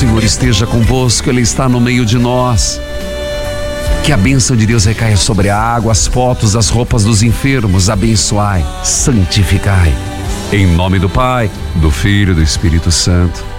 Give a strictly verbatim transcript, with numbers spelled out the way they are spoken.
Senhor esteja convosco, Ele está no meio de nós. Que a bênção de Deus recaia sobre a água, as fotos, as roupas dos enfermos. Abençoai, santificai. Em nome do Pai, do Filho e do Espírito Santo.